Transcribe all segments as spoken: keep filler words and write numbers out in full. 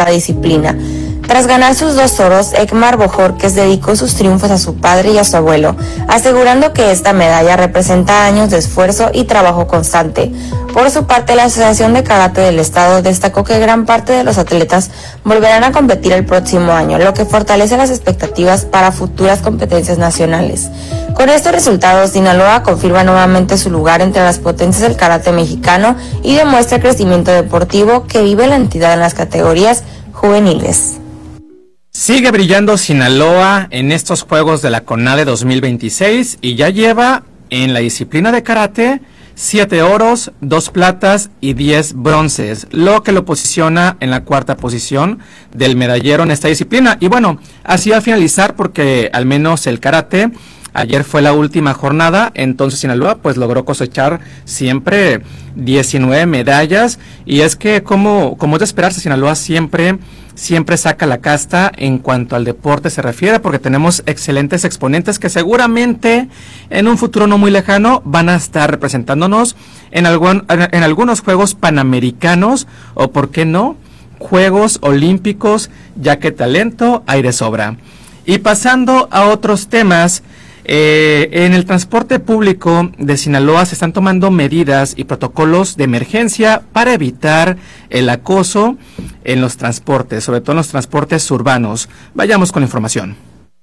esta disciplina. Tras ganar sus dos oros, Ekmar Bojorquez dedicó sus triunfos a su padre y a su abuelo, asegurando que esta medalla representa años de esfuerzo y trabajo constante. Por su parte, la Asociación de Karate del Estado destacó que gran parte de los atletas volverán a competir el próximo año, lo que fortalece las expectativas para futuras competencias nacionales. Con estos resultados, Sinaloa confirma nuevamente su lugar entre las potencias del karate mexicano y demuestra el crecimiento deportivo que vive la entidad en las categorías juveniles. Sigue brillando Sinaloa en estos Juegos de la CONADE dos mil veintiséis y ya lleva en la disciplina de karate siete oros, dos platas y diez bronces, lo que lo posiciona en la cuarta posición del medallero en esta disciplina. Y bueno, así va a finalizar porque al menos el karate ayer fue la última jornada, entonces Sinaloa pues logró cosechar siempre diecinueve medallas y es que como, como es de esperarse, Sinaloa siempre, siempre saca la casta en cuanto al deporte se refiere porque tenemos excelentes exponentes que seguramente en un futuro no muy lejano van a estar representándonos en, algún, en algunos Juegos Panamericanos o por qué no, Juegos Olímpicos, ya que talento hay de sobra. Y pasando a otros temas, Eh, en el transporte público de Sinaloa se están tomando medidas y protocolos de emergencia para evitar el acoso en los transportes, sobre todo en los transportes urbanos. Vayamos con la información.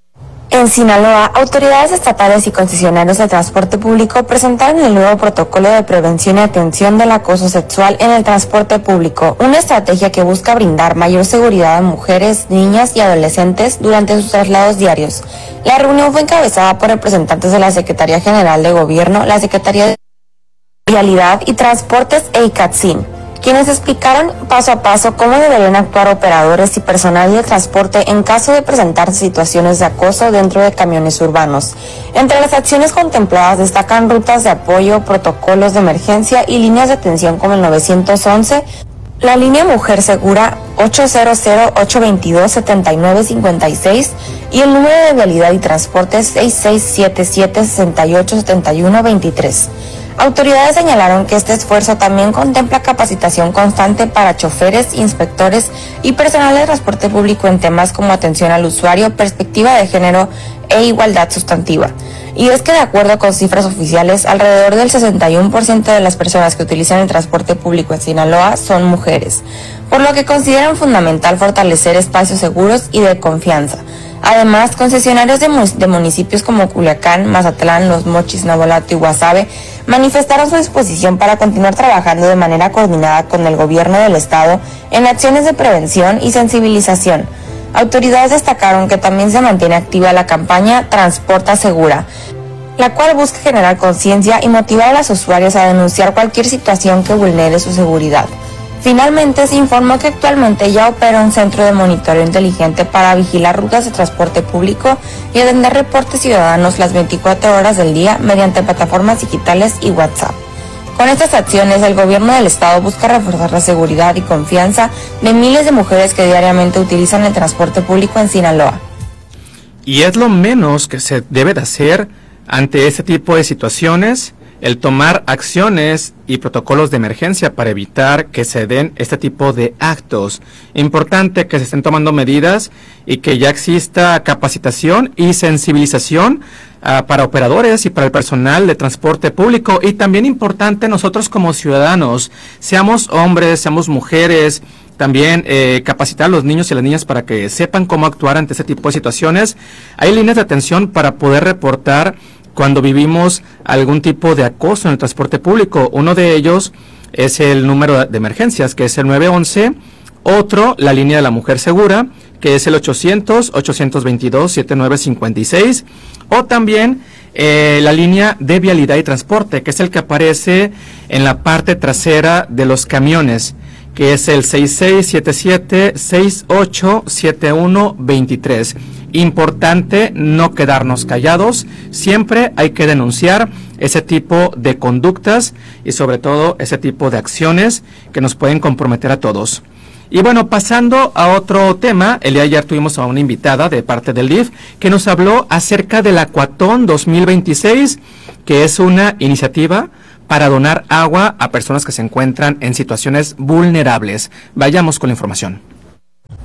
En Sinaloa, autoridades estatales y concesionarios de transporte público presentaron el nuevo protocolo de prevención y atención del acoso sexual en el transporte público, una estrategia que busca brindar mayor seguridad a mujeres, niñas y adolescentes durante sus traslados diarios. La reunión fue encabezada por representantes de la Secretaría General de Gobierno, la Secretaría de Vialidad y Transportes e ICATSIN, quienes explicaron paso a paso cómo deberían actuar operadores y personal de transporte en caso de presentarse situaciones de acoso dentro de camiones urbanos. Entre las acciones contempladas destacan rutas de apoyo, protocolos de emergencia y líneas de atención como el nueve once, la línea Mujer Segura ocho cero cero, ocho dos dos, siete nueve cinco seis y el número de Vialidad y Transportes seis seis siete siete, seis ocho siete uno dos tres. Autoridades señalaron que este esfuerzo también contempla capacitación constante para choferes, inspectores y personal de transporte público en temas como atención al usuario, perspectiva de género e igualdad sustantiva. Y es que de acuerdo con cifras oficiales, alrededor del sesenta y uno por ciento de las personas que utilizan el transporte público en Sinaloa son mujeres, por lo que consideran fundamental fortalecer espacios seguros y de confianza. Además, concesionarios de, de municipios como Culiacán, Mazatlán, Los Mochis, Navolato y Guasave manifestaron su disposición para continuar trabajando de manera coordinada con el gobierno del estado en acciones de prevención y sensibilización. Autoridades destacaron que también se mantiene activa la campaña Transporta Segura, la cual busca generar conciencia y motivar a los usuarios a denunciar cualquier situación que vulnere su seguridad. Finalmente, se informó que actualmente ya opera un centro de monitoreo inteligente para vigilar rutas de transporte público y atender reportes ciudadanos las veinticuatro horas del día mediante plataformas digitales y WhatsApp. Con estas acciones, el gobierno del estado busca reforzar la seguridad y confianza de miles de mujeres que diariamente utilizan el transporte público en Sinaloa. Y es lo menos que se debe de hacer ante este tipo de situaciones, el tomar acciones y protocolos de emergencia para evitar que se den este tipo de actos. Importante que se estén tomando medidas y que ya exista capacitación y sensibilización uh, para operadores y para el personal de transporte público. Y también importante nosotros como ciudadanos, seamos hombres, seamos mujeres, también eh, capacitar a los niños y a las niñas para que sepan cómo actuar ante este tipo de situaciones. Hay líneas de atención para poder reportar cuando vivimos algún tipo de acoso en el transporte público. Uno de ellos es el número de emergencias, que es el nueve once. Otro, la línea de la Mujer Segura, que es el ochocientos, ochocientos veintidós, setenta y nueve cincuenta y seis. O también eh, la línea de Vialidad y Transporte, que es el que aparece en la parte trasera de los camiones, que es el seis seis siete siete, seis ocho siete uno dos tres. Importante no quedarnos callados, siempre hay que denunciar ese tipo de conductas y sobre todo ese tipo de acciones que nos pueden comprometer a todos. Y bueno, pasando a otro tema, el día de ayer tuvimos a una invitada de parte del D I F que nos habló acerca del Acuatón dos mil veintiséis, que es una iniciativa para donar agua a personas que se encuentran en situaciones vulnerables. Vayamos con la información.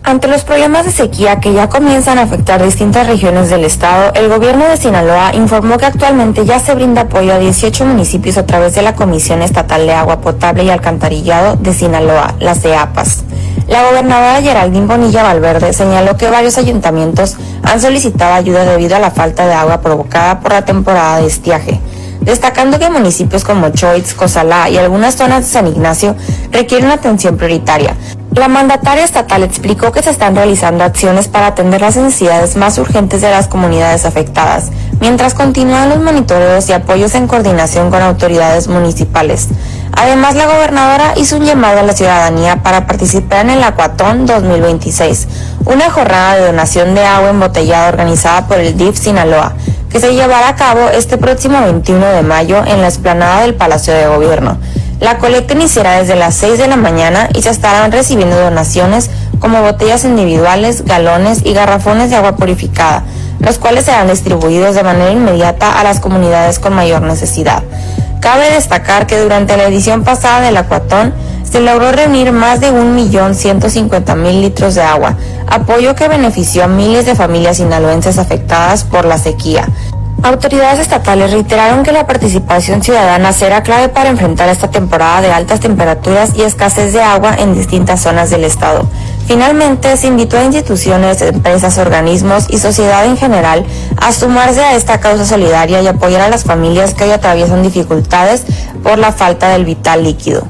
Ante los problemas de sequía que ya comienzan a afectar distintas regiones del estado, el gobierno de Sinaloa informó que actualmente ya se brinda apoyo a dieciocho municipios a través de la Comisión Estatal de Agua Potable y Alcantarillado de Sinaloa, la CEAPAS. La gobernadora Geraldine Bonilla Valverde señaló que varios ayuntamientos han solicitado ayuda debido a la falta de agua provocada por la temporada de estiaje, destacando que municipios como Choix, Cozalá y algunas zonas de San Ignacio requieren atención prioritaria. La mandataria estatal explicó que se están realizando acciones para atender las necesidades más urgentes de las comunidades afectadas, mientras continúan los monitoreos y apoyos en coordinación con autoridades municipales. Además, la gobernadora hizo un llamado a la ciudadanía para participar en el Acuatón dos mil veintiséis, una jornada de donación de agua embotellada organizada por el D I F Sinaloa, que se llevará a cabo este próximo veintiuno de mayo en la explanada del Palacio de Gobierno. La colecta iniciará desde las seis de la mañana y se estarán recibiendo donaciones como botellas individuales, galones y garrafones de agua purificada, los cuales serán distribuidos de manera inmediata a las comunidades con mayor necesidad. Cabe destacar que durante la edición pasada del Acuatón se logró reunir más de un millón ciento cincuenta mil litros de agua, apoyo que benefició a miles de familias sinaloenses afectadas por la sequía. Autoridades estatales reiteraron que la participación ciudadana será clave para enfrentar esta temporada de altas temperaturas y escasez de agua en distintas zonas del estado. Finalmente, se invitó a instituciones, empresas, organismos y sociedad en general a sumarse a esta causa solidaria y apoyar a las familias que hoy atraviesan dificultades por la falta del vital líquido.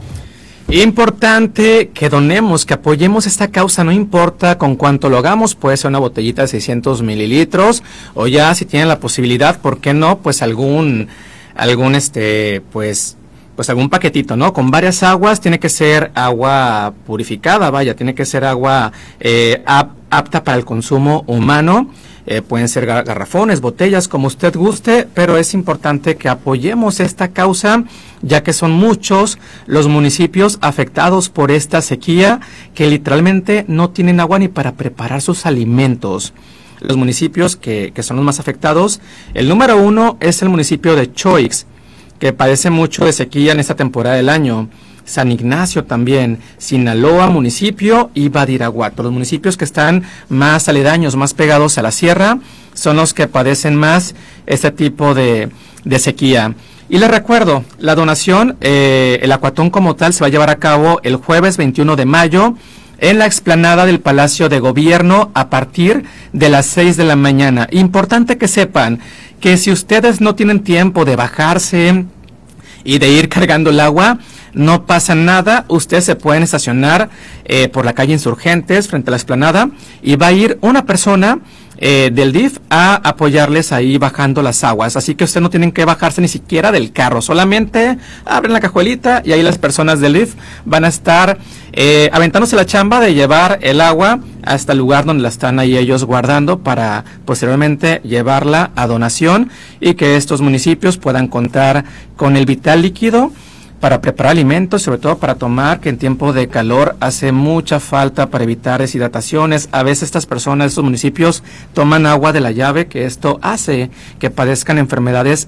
Importante que donemos, que apoyemos esta causa, no importa con cuánto lo hagamos, puede ser una botellita de seiscientos mililitros, o ya si tienen la posibilidad, ¿por qué no? Pues algún, algún este, pues, pues algún paquetito, ¿no? Con varias aguas, tiene que ser agua purificada, vaya, tiene que ser agua eh, apta para el consumo humano. Eh, pueden ser garrafones, botellas, como usted guste, pero es importante que apoyemos esta causa, ya que son muchos los municipios afectados por esta sequía que literalmente no tienen agua ni para preparar sus alimentos. Los municipios que, que son los más afectados, el número uno es el municipio de Choix, que padece mucho de sequía en esta temporada del año. San Ignacio también, Sinaloa municipio y Badiraguato. Los municipios que están más aledaños, más pegados a la sierra, son los que padecen más este tipo de, de sequía. Y les recuerdo, la donación, eh, el Acuatón como tal, se va a llevar a cabo el jueves veintiuno de mayo en la explanada del Palacio de Gobierno a partir de las seis de la mañana. Importante que sepan que si ustedes no tienen tiempo de bajarse y de ir cargando el agua, no pasa nada, ustedes se pueden estacionar eh, por la calle Insurgentes frente a la explanada y va a ir una persona eh, del D I F a apoyarles ahí bajando las aguas, así que ustedes no tienen que bajarse ni siquiera del carro, solamente abren la cajuelita y ahí las personas del D I F van a estar eh, aventándose la chamba de llevar el agua hasta el lugar donde la están ahí ellos guardando para posteriormente llevarla a donación y que estos municipios puedan contar con el vital líquido para preparar alimentos, sobre todo para tomar, que en tiempo de calor hace mucha falta para evitar deshidrataciones. A veces estas personas de estos municipios toman agua de la llave, que esto hace que padezcan enfermedades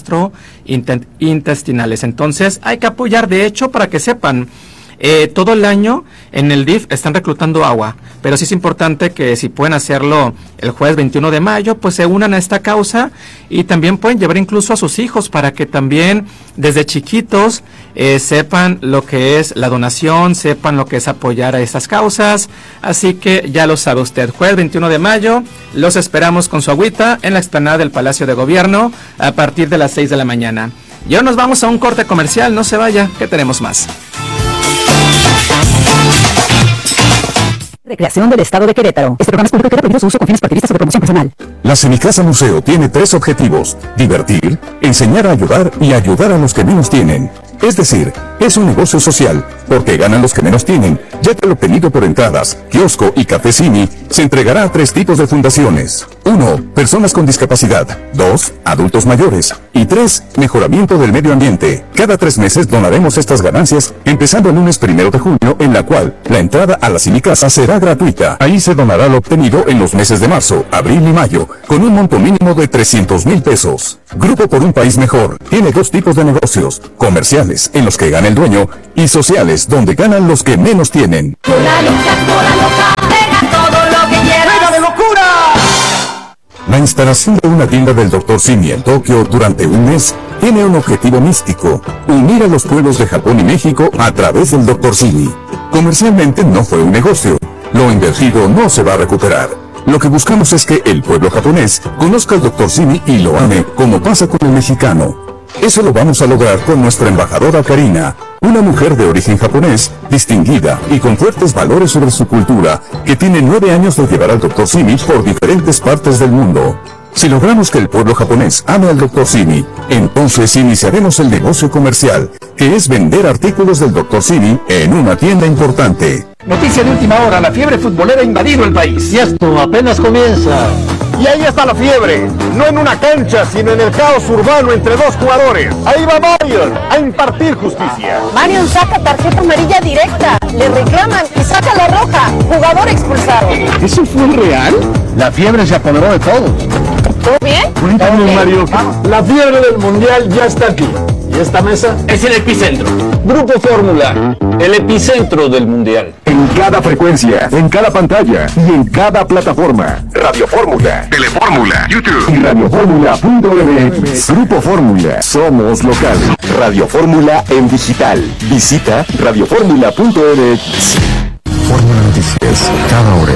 gastrointestinales. Entonces hay que apoyar, de hecho, para que sepan, Eh, todo el año en el D I F están reclutando agua, pero sí es importante que si pueden hacerlo el jueves veintiuno de mayo, pues se unan a esta causa y también pueden llevar incluso a sus hijos para que también desde chiquitos eh, sepan lo que es la donación, sepan lo que es apoyar a estas causas. Así que ya lo sabe usted, jueves veintiuno de mayo, los esperamos con su agüita en la explanada del Palacio de Gobierno a partir de las seis de la mañana. Y ahora nos vamos a un corte comercial, no se vaya, que tenemos más. Recreación del Estado de Querétaro. Este programa es público y queda prohibido su uso con fines partidistas o de promoción personal. La Semicasa Museo tiene tres objetivos: divertir, enseñar a ayudar y ayudar a los que menos tienen. Es decir, es un negocio social, porque ganan los que menos tienen, ya que lo obtenido por entradas, kiosco y cafecini se entregará a tres tipos de fundaciones. uno. Personas con discapacidad. dos. Adultos mayores. Y tres. Mejoramiento del medio ambiente. Cada tres meses donaremos estas ganancias, empezando el lunes primero de junio, en la cual la entrada a la Semicasa será gratuita. Ahí se donará lo obtenido en los meses de marzo, abril y mayo, con un monto mínimo de trescientos mil pesos. Grupo por un País Mejor tiene dos tipos de negocios: comerciales, en los que gana el dueño, y sociales, donde ganan los que menos tienen. Una lucha por la loca. La instalación de una tienda del doctor Simi en Tokio durante un mes tiene un objetivo místico: unir a los pueblos de Japón y México a través del doctor Simi. Comercialmente no fue un negocio. Lo invertido no se va a recuperar. Lo que buscamos es que el pueblo japonés conozca al doctor Simi y lo ame como pasa con el mexicano. Eso lo vamos a lograr con nuestra embajadora Karina, una mujer de origen japonés, distinguida y con fuertes valores sobre su cultura, que tiene nueve años de llevar al doctor Simi por diferentes partes del mundo. Si logramos que el pueblo japonés ame al doctor Simi, entonces iniciaremos el negocio comercial, que es vender artículos del doctor Simi en una tienda importante. Noticia de última hora: la fiebre futbolera ha invadido el país. Y esto apenas comienza. Y ahí está la fiebre, no en una cancha, sino en el caos urbano entre dos jugadores. Ahí va Marion a impartir justicia. Marion saca tarjeta amarilla directa, le reclaman y saca la roja, jugador expulsado. ¿Eso fue real? La fiebre se apoderó de todos. ¿Todo bien? Cuéntame, okay, Mario. La fiebre del mundial ya está aquí. ¿Y esta mesa? Es el epicentro. Grupo Fórmula, el epicentro del mundial. En cada frecuencia, en cada pantalla y en cada plataforma. Radio Fórmula, Telefórmula, YouTube y radio fórmula punto m x. Grupo Fórmula, somos local. Radio Fórmula en digital. Visita radio fórmula punto m x. Fórmula Noticias, cada hora.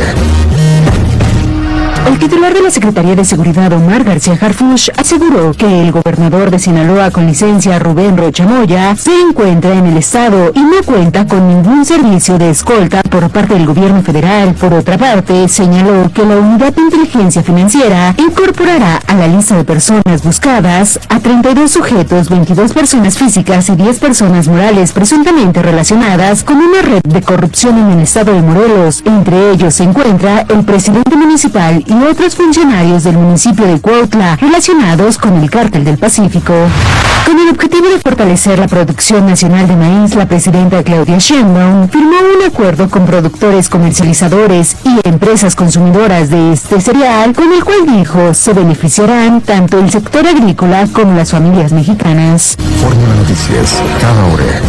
El titular de la Secretaría de Seguridad, Omar García Harfuch, aseguró que el gobernador de Sinaloa con licencia, Rubén Rocha Moya, se encuentra en el estado y no cuenta con ningún servicio de escolta por parte del gobierno federal. Por otra parte, señaló que la Unidad de Inteligencia Financiera incorporará a la lista de personas buscadas a treinta y dos sujetos, veintidós personas físicas y diez personas morales presuntamente relacionadas con una red de corrupción en el estado de Morelos. Entre ellos se encuentra el presidente municipal y otros funcionarios del municipio de Cuautla relacionados con el Cártel del Pacífico. Con el objetivo de fortalecer la producción nacional de maíz, la presidenta Claudia Sheinbaum firmó un acuerdo con productores, comercializadores y empresas consumidoras de este cereal, con el cual dijo se beneficiarán tanto el sector agrícola como las familias mexicanas. Fórmula Noticias, cada hora.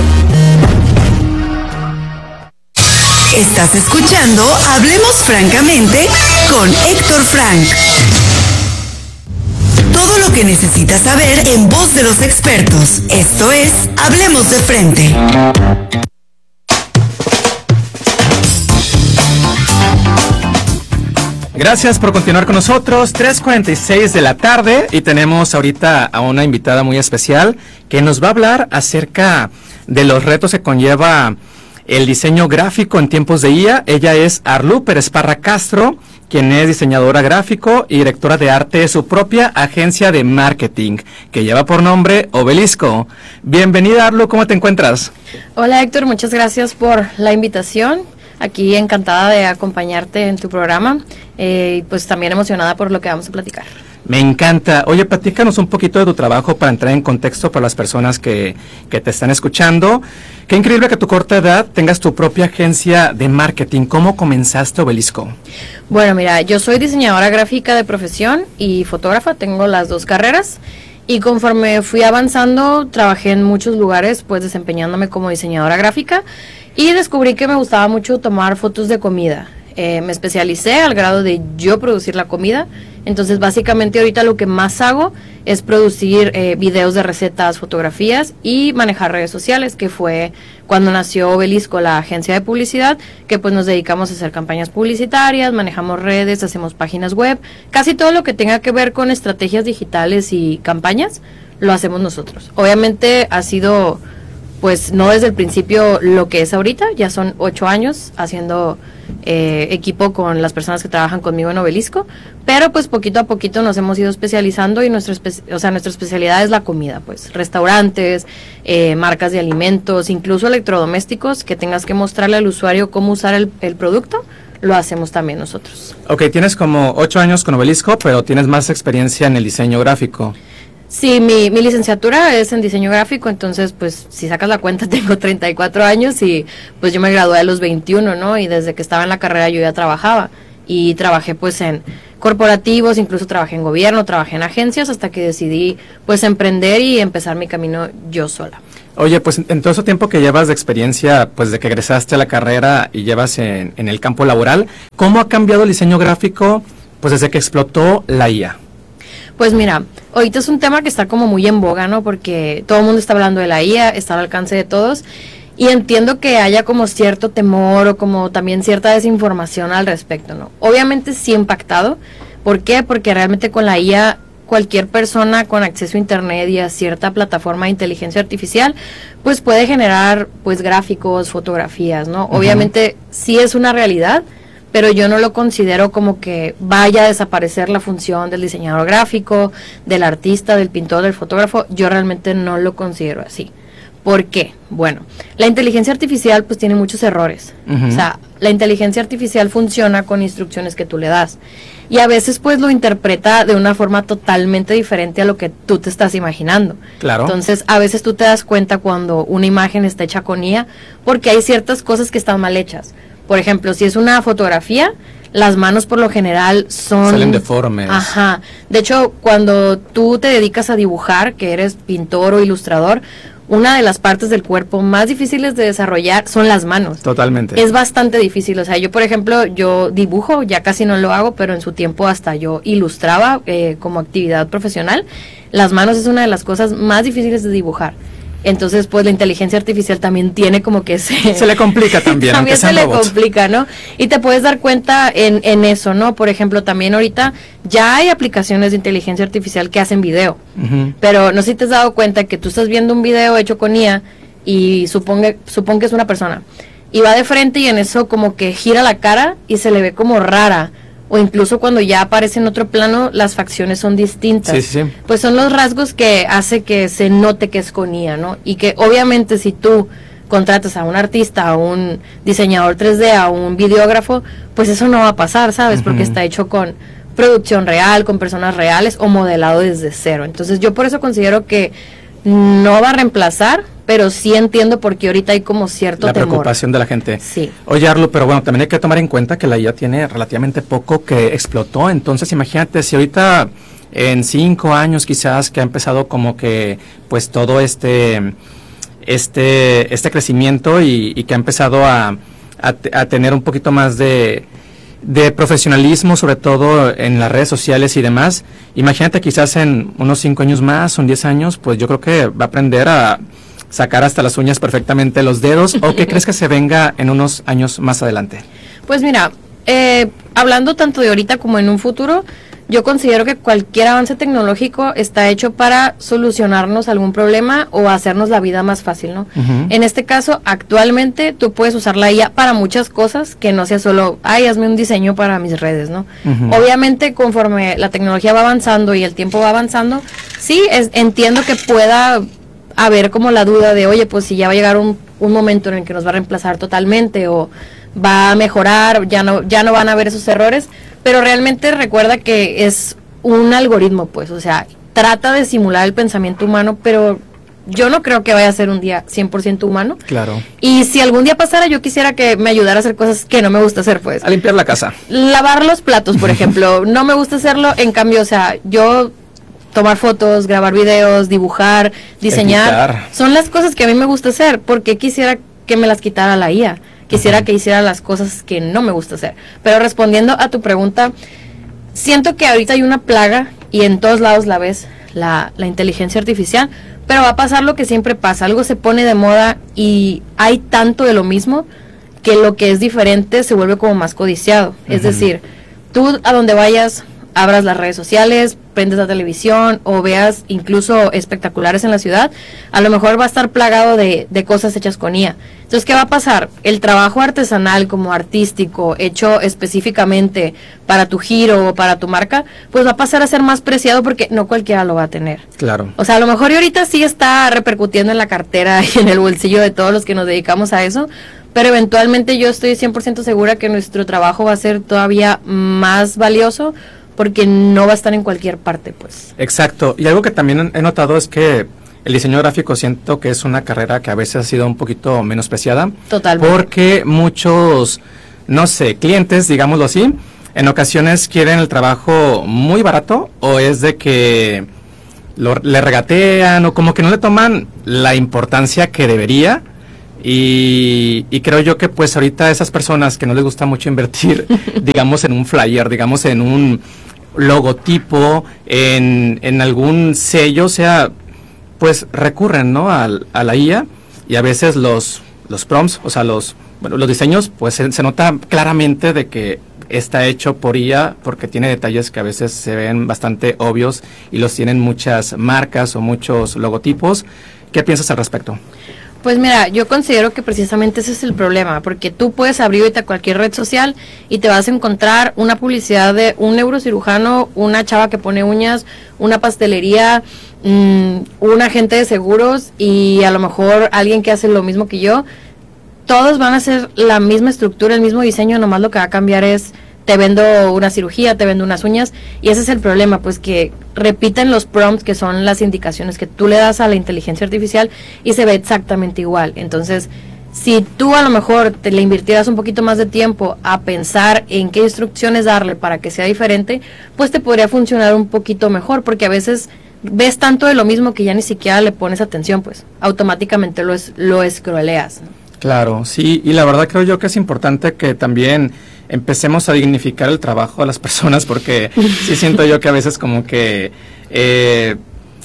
Estás escuchando Hablemos Francamente con Héctor Frank. Todo lo que necesitas saber en voz de los expertos. Esto es Hablemos de Frente. Gracias por continuar con nosotros, tres cuarenta y seis de la tarde, y tenemos ahorita a una invitada muy especial que nos va a hablar acerca de los retos que conlleva el diseño gráfico en tiempos de I A. Ella es Arlú Pérez Parra Castro, quien es diseñadora gráfico y directora de arte de su propia agencia de marketing, que lleva por nombre Obelisco. Bienvenida, Arlú, ¿cómo te encuentras? Hola, Héctor, muchas gracias por la invitación. Aquí encantada de acompañarte en tu programa, eh, y pues también emocionada por lo que vamos a platicar. Me encanta. Oye, platícanos un poquito de tu trabajo para entrar en contexto para las personas que, que te están escuchando. Qué increíble que a tu corta edad tengas tu propia agencia de marketing. ¿Cómo comenzaste Obelisco? Bueno, mira, yo soy diseñadora gráfica de profesión y fotógrafa, tengo las dos carreras. Y conforme fui avanzando, trabajé en muchos lugares, pues desempeñándome como diseñadora gráfica, y descubrí que me gustaba mucho tomar fotos de comida. Eh, me especialicé al grado de yo producir la comida. Entonces básicamente ahorita lo que más hago es producir eh, videos de recetas, fotografías y manejar redes sociales, que fue cuando nació Obelisco, la agencia de publicidad, que pues nos dedicamos a hacer campañas publicitarias, manejamos redes, hacemos páginas web, casi todo lo que tenga que ver con estrategias digitales y campañas lo hacemos nosotros. Obviamente ha sido pues no desde el principio lo que es ahorita, ya son ocho años haciendo eh, equipo con las personas que trabajan conmigo en Obelisco, pero pues poquito a poquito nos hemos ido especializando y nuestra, espe- o sea, nuestra especialidad es la comida, pues restaurantes, eh, marcas de alimentos, incluso electrodomésticos, que tengas que mostrarle al usuario cómo usar el, el producto, lo hacemos también nosotros. Ok, tienes como ocho años con Obelisco, pero tienes más experiencia en el diseño gráfico. Sí, mi, mi licenciatura es en diseño gráfico, entonces pues si sacas la cuenta tengo treinta y cuatro años y pues yo me gradué a los veintiuno, ¿no? Y desde que estaba en la carrera yo ya trabajaba y trabajé pues en corporativos, incluso trabajé en gobierno, trabajé en agencias hasta que decidí pues emprender y empezar mi camino yo sola. Oye, pues en todo ese tiempo que llevas de experiencia, pues de que egresaste a la carrera y llevas en, en el campo laboral, ¿cómo ha cambiado el diseño gráfico pues desde que explotó la I A? Pues mira, ahorita es un tema que está como muy en boga, ¿no? Porque todo el mundo está hablando de la I A, está al alcance de todos. Y entiendo que haya como cierto temor o como también cierta desinformación al respecto, ¿no? Obviamente sí ha impactado. ¿Por qué? Porque realmente con la I A cualquier persona con acceso a internet y a cierta plataforma de inteligencia artificial pues puede generar pues gráficos, fotografías, ¿no? Uh-huh. Obviamente sí es una realidad, pero yo no lo considero como que vaya a desaparecer la función del diseñador gráfico, del artista, del pintor, del fotógrafo. Yo realmente no lo considero así. ¿Por qué? Bueno, la inteligencia artificial pues tiene muchos errores. Uh-huh. O sea, la inteligencia artificial funciona con instrucciones que tú le das. Y a veces pues lo interpreta de una forma totalmente diferente a lo que tú te estás imaginando. Claro. Entonces, a veces tú te das cuenta cuando una imagen está hecha con I A, porque hay ciertas cosas que están mal hechas. Por ejemplo, si es una fotografía, las manos por lo general son... salen deformes. Ajá. De hecho, cuando tú te dedicas a dibujar, que eres pintor o ilustrador, una de las partes del cuerpo más difíciles de desarrollar son las manos. Totalmente. Es bastante difícil. O sea, yo, por ejemplo, yo dibujo, ya casi no lo hago, pero en su tiempo hasta yo ilustraba eh, como actividad profesional. Las manos es una de las cosas más difíciles de dibujar. Entonces, pues la inteligencia artificial también tiene como que se... Se le complica también, también se le robots. complica, ¿no? Y te puedes dar cuenta en, en eso, ¿no? Por ejemplo, también ahorita ya hay aplicaciones de inteligencia artificial que hacen video. Uh-huh. Pero no sé si te has dado cuenta que tú estás viendo un video hecho con I A y suponga, supón que es una persona. Y va de frente y en eso como que gira la cara y se le ve como rara. O incluso cuando ya aparece en otro plano, las facciones son distintas. Sí, sí, sí. Pues son los rasgos que hace que se note que es con I A, ¿no? Y que obviamente si tú contratas a un artista, a un diseñador tres D, a un videógrafo, pues eso no va a pasar, ¿sabes? Uh-huh. Porque está hecho con producción real, con personas reales o modelado desde cero. Entonces yo por eso considero que no va a reemplazar, pero sí entiendo porque ahorita hay como cierto la temor. preocupación de la gente. Sí. Oye, Arlo, pero bueno, también hay que tomar en cuenta que la I A tiene relativamente poco que explotó. Entonces, imagínate, si ahorita en cinco años quizás que ha empezado como que pues todo este este este crecimiento y, y que ha empezado a, a, a tener un poquito más de de profesionalismo, sobre todo en las redes sociales y demás. Imagínate quizás en unos cinco años más, o en diez años, pues yo creo que va a aprender a sacar hasta las uñas perfectamente los dedos. ¿O qué crees que se venga en unos años más adelante? Pues mira, eh, hablando tanto de ahorita como en un futuro, yo considero que cualquier avance tecnológico está hecho para solucionarnos algún problema o hacernos la vida más fácil, ¿no? Uh-huh. En este caso, actualmente tú puedes usar la I A para muchas cosas que no sea solo, ay, hazme un diseño para mis redes, ¿no? Uh-huh. Obviamente, conforme la tecnología va avanzando y el tiempo va avanzando, sí, es, entiendo que pueda haber como la duda de, oye, pues si ya va a llegar un, un momento en el que nos va a reemplazar totalmente o va a mejorar, ya no, ya no van a haber esos errores, pero realmente recuerda que es un algoritmo, pues, o sea, trata de simular el pensamiento humano, pero yo no creo que vaya a ser un día cien por ciento humano. Claro. Y si algún día pasara, yo quisiera que me ayudara a hacer cosas que no me gusta hacer, pues. A limpiar la casa. Lavar los platos, por ejemplo, no me gusta hacerlo, en cambio, o sea, yo tomar fotos, grabar videos, dibujar, diseñar, Editar. Son las cosas que a mí me gusta hacer, porque quisiera que me las quitara la I A. Quisiera uh-huh. que hiciera las cosas que no me gusta hacer. Pero respondiendo a tu pregunta, siento que ahorita hay una plaga y en todos lados la ves, la, la inteligencia artificial, pero va a pasar lo que siempre pasa, algo se pone de moda y hay tanto de lo mismo que lo que es diferente se vuelve como más codiciado. Uh-huh. Es decir, tú a donde vayas, abras las redes sociales, prendes la televisión o veas incluso espectaculares en la ciudad, a lo mejor va a estar plagado de, de cosas hechas con I A. Entonces, ¿qué va a pasar? El trabajo artesanal como artístico, hecho específicamente para tu giro o para tu marca, pues va a pasar a ser más preciado porque no cualquiera lo va a tener. Claro. O sea, a lo mejor y ahorita sí está repercutiendo en la cartera y en el bolsillo de todos los que nos dedicamos a eso, pero eventualmente yo estoy cien por ciento segura que nuestro trabajo va a ser todavía más valioso porque no va a estar en cualquier parte, pues. Exacto. Y algo que también he notado es que el diseño gráfico siento que es una carrera que a veces ha sido un poquito menospreciada. Totalmente. Porque muchos, no sé, clientes, digámoslo así, en ocasiones quieren el trabajo muy barato o es de que lo, le regatean o como que no le toman la importancia que debería. Y, y creo yo que pues ahorita esas personas que no les gusta mucho invertir, digamos en un flyer, digamos en un logotipo, en, en algún sello, o sea, pues recurren, ¿no? a, a la I A, y a veces los, los prompts, o sea, los, bueno, los diseños, pues se, se nota claramente de que está hecho por I A, porque tiene detalles que a veces se ven bastante obvios y los tienen muchas marcas o muchos logotipos. ¿Qué piensas al respecto? Pues mira, yo considero que precisamente ese es el problema, porque tú puedes abrir ahorita cualquier red social y te vas a encontrar una publicidad de un neurocirujano, una chava que pone uñas, una pastelería, mmm, un agente de seguros y a lo mejor alguien que hace lo mismo que yo. Todos van a hacer la misma estructura, el mismo diseño, nomás lo que va a cambiar es te vendo una cirugía, te vendo unas uñas, y ese es el problema, pues que repiten los prompts, que son las indicaciones que tú le das a la inteligencia artificial, y se ve exactamente igual. Entonces, si tú a lo mejor te le invirtieras un poquito más de tiempo a pensar en qué instrucciones darle para que sea diferente, pues te podría funcionar un poquito mejor, porque a veces ves tanto de lo mismo que ya ni siquiera le pones atención, pues automáticamente lo, es, lo escroleas, ¿no? Claro, sí, y la verdad creo yo que es importante que también empecemos a dignificar el trabajo de las personas, porque sí siento yo que a veces como que eh,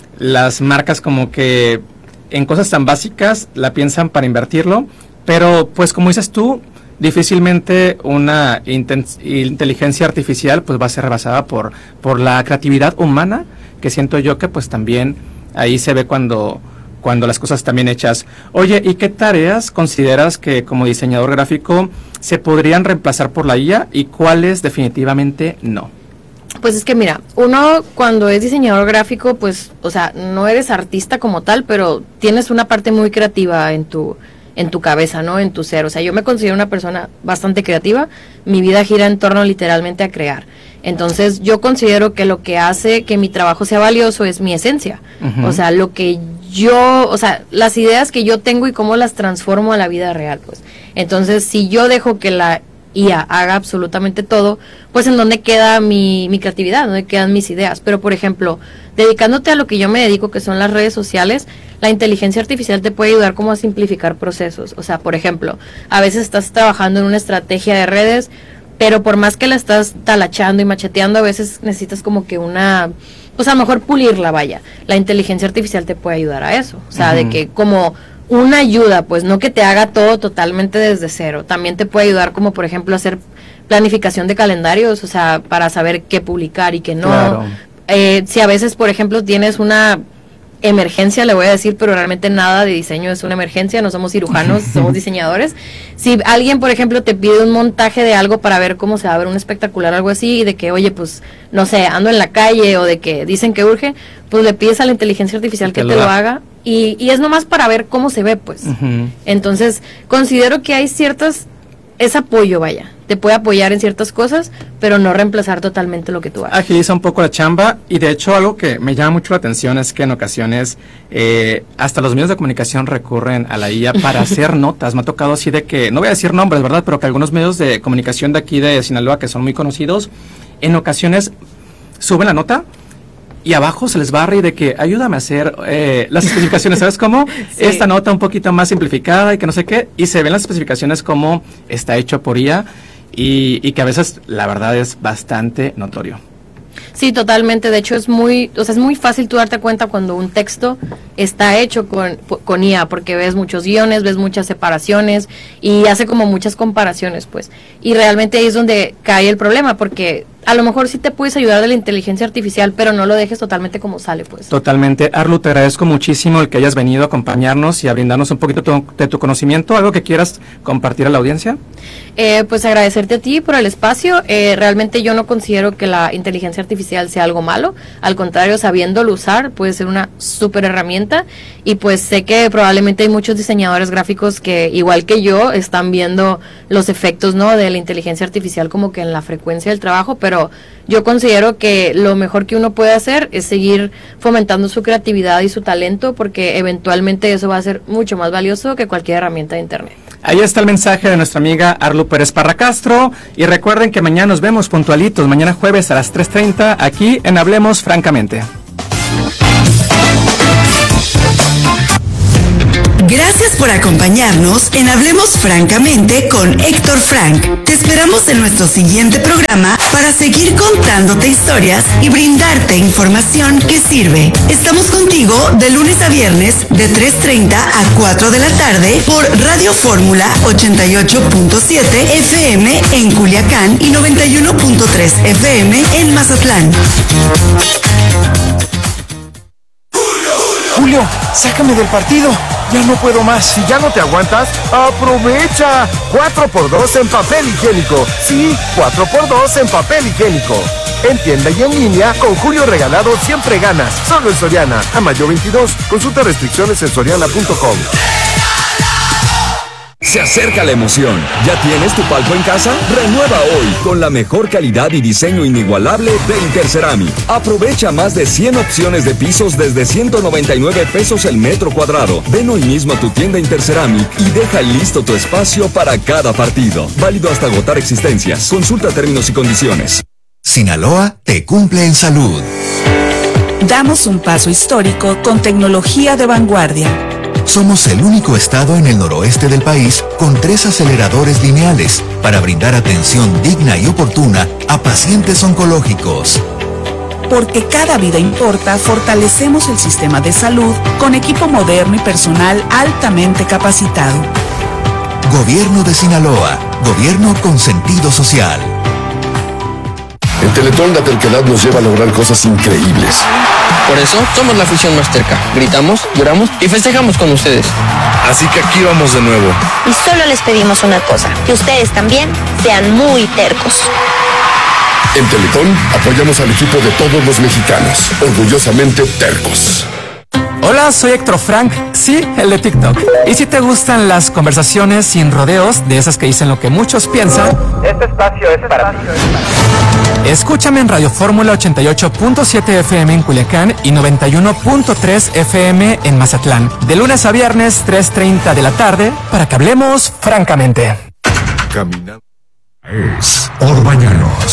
las marcas como que en cosas tan básicas la piensan para invertirlo, pero pues como dices tú, difícilmente una inten- inteligencia artificial pues va a ser rebasada por, por la creatividad humana, que siento yo que pues también ahí se ve cuando... cuando las cosas están bien hechas. Oye, ¿y qué tareas consideras que como diseñador gráfico se podrían reemplazar por la I A y cuáles definitivamente no? Pues es que mira, uno cuando es diseñador gráfico, pues, o sea, no eres artista como tal, pero tienes una parte muy creativa en tu en tu cabeza, ¿no? En tu ser. O sea, yo me considero una persona bastante creativa. Mi vida gira en torno literalmente a crear. Entonces, yo considero que lo que hace que mi trabajo sea valioso es mi esencia. Uh-huh. O sea, lo que yo, o sea, las ideas que yo tengo y cómo las transformo a la vida real, pues. Entonces, si yo dejo que la I A haga absolutamente todo, pues en dónde queda mi, mi creatividad, dónde quedan mis ideas. Pero, por ejemplo, dedicándote a lo que yo me dedico, que son las redes sociales, la inteligencia artificial te puede ayudar como a simplificar procesos. O sea, por ejemplo, a veces estás trabajando en una estrategia de redes, pero por más que la estás talachando y macheteando, a veces necesitas como que una, pues a lo mejor pulirla, vaya. La inteligencia artificial te puede ayudar a eso. O sea, uh-huh. de que como una ayuda, pues no que te haga todo totalmente desde cero. También te puede ayudar como, por ejemplo, hacer planificación de calendarios, o sea, para saber qué publicar y qué no. Claro. Eh, si a veces, por ejemplo, tienes una emergencia, le voy a decir, pero realmente nada de diseño es una emergencia, no somos cirujanos, somos diseñadores. Si alguien, por ejemplo, te pide un montaje de algo para ver cómo se va a ver un espectacular, algo así, y de que, oye, pues, no sé, ando en la calle, o de que dicen que urge, pues le pides a la inteligencia artificial que te lo haga, y, y es nomás para ver cómo se ve, pues. Uh-huh. Entonces, considero que hay ciertas, es apoyo, vaya, te puede apoyar en ciertas cosas, pero no reemplazar totalmente lo que tú haces. Agiliza un poco la chamba, y de hecho algo que me llama mucho la atención es que en ocasiones eh, hasta los medios de comunicación recurren a la I A para hacer notas. Me ha tocado así de que, no voy a decir nombres, ¿verdad? Pero que algunos medios de comunicación de aquí de Sinaloa, que son muy conocidos, en ocasiones suben la nota y abajo se les barre y de que ayúdame a hacer eh, las especificaciones, ¿sabes cómo? Sí. Esta nota un poquito más simplificada y que no sé qué, y se ven las especificaciones como está hecho por I A, y, y que a veces la verdad es bastante notorio. Sí, totalmente. De hecho, es muy, o sea, es muy fácil tú darte cuenta cuando un texto está hecho con, con I A, porque ves muchos guiones, ves muchas separaciones y hace como muchas comparaciones, pues. Y realmente ahí es donde cae el problema, porque a lo mejor sí te puedes ayudar de la inteligencia artificial, pero no lo dejes totalmente como sale, pues. Totalmente. Arlu, te agradezco muchísimo el que hayas venido a acompañarnos y a brindarnos un poquito tu, de tu conocimiento. ¿Algo que quieras compartir a la audiencia? Eh, pues agradecerte a ti por el espacio. Eh, realmente yo no considero que la inteligencia artificial sea algo malo. Al contrario, sabiéndolo usar, puede ser una súper herramienta. Y pues sé que probablemente hay muchos diseñadores gráficos que, igual que yo, están viendo los efectos, ¿no?, de la inteligencia artificial como que en la frecuencia del trabajo, pero yo considero que lo mejor que uno puede hacer es seguir fomentando su creatividad y su talento, porque eventualmente eso va a ser mucho más valioso que cualquier herramienta de internet. Ahí está el mensaje de nuestra amiga Arlu Pérez Parra Castro, y recuerden que mañana nos vemos puntualitos, mañana jueves a las tres treinta, aquí en Hablemos Francamente. Gracias por acompañarnos en Hablemos Francamente con Héctor Frank. Te esperamos en nuestro siguiente programa para seguir contándote historias y brindarte información que sirve. Estamos contigo de lunes a viernes de tres treinta a cuatro de la tarde por Radio Fórmula ochenta y ocho punto siete F M en Culiacán y noventa y uno punto tres F M en Mazatlán. Julio, sácame del partido. Ya no puedo más. Si ya no te aguantas, ¡aprovecha! cuatro por dos en papel higiénico. Sí, cuatro por dos en papel higiénico. En tienda y en línea, con Julio Regalado siempre ganas. Solo en Soriana. A mayo veintidós. Consulta restricciones en soriana punto com. Se acerca la emoción. ¿Ya tienes tu palco en casa? Renueva hoy con la mejor calidad y diseño inigualable de Interceramic. Aprovecha más de cien opciones de pisos desde ciento noventa y nueve pesos el metro cuadrado. Ven hoy mismo a tu tienda Interceramic y deja listo tu espacio para cada partido. Válido hasta agotar existencias. Consulta términos y condiciones. Sinaloa te cumple en salud. Damos un paso histórico con tecnología de vanguardia. Somos el único estado en el noroeste del país con tres aceleradores lineales para brindar atención digna y oportuna a pacientes oncológicos. Porque cada vida importa, fortalecemos el sistema de salud con equipo moderno y personal altamente capacitado. Gobierno de Sinaloa, gobierno con sentido social. En Teletón la terquedad nos lleva a lograr cosas increíbles. Por eso somos la afición más terca. Gritamos, lloramos y festejamos con ustedes. Así que aquí vamos de nuevo. Y solo les pedimos una cosa, que ustedes también sean muy tercos. En Teletón apoyamos al equipo de todos los mexicanos, orgullosamente tercos. Hola, soy Héctor Frank, sí, el de TikTok. Y si te gustan las conversaciones sin rodeos, de esas que dicen lo que muchos piensan, este espacio es para ti. Escúchame en Radio Fórmula ochenta y ocho punto siete F M en Culiacán y noventa y uno punto tres F M en Mazatlán. De lunes a viernes, tres treinta de la tarde, para que hablemos francamente. Caminando. Es Orbañanos.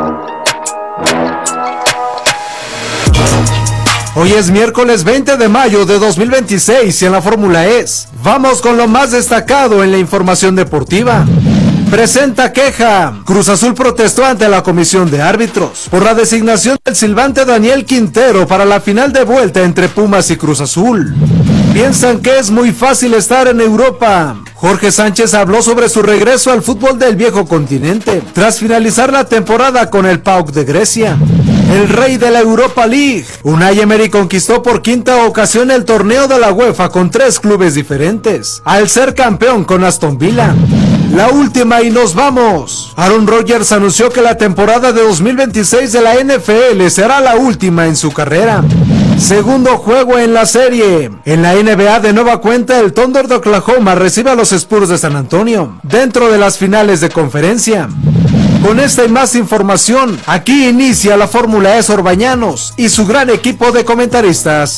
Hoy es miércoles veinte de mayo de dos mil veintiséis y en la Fórmula E S. Vamos con lo más destacado en la información deportiva. Presenta queja. Cruz Azul protestó ante la comisión de árbitros por la designación del silbante Daniel Quintero para la final de vuelta entre Pumas y Cruz Azul. Piensan que es muy fácil estar en Europa. Jorge Sánchez habló sobre su regreso al fútbol del viejo continente, tras finalizar la temporada con el P A O K de Grecia. El rey de la Europa League, Unai Emery conquistó por quinta ocasión el torneo de la UEFA con tres clubes diferentes, al ser campeón con Aston Villa. La última y nos vamos. Aaron Rodgers anunció que la temporada de dos mil veintiséis de la N F L será la última en su carrera. Segundo juego en la serie. En la N B A de nueva cuenta, el Thunder de Oklahoma recibe a los Spurs de San Antonio, dentro de las finales de conferencia. Con esta y más información, aquí inicia la Fórmula E S Orbañanos y su gran equipo de comentaristas.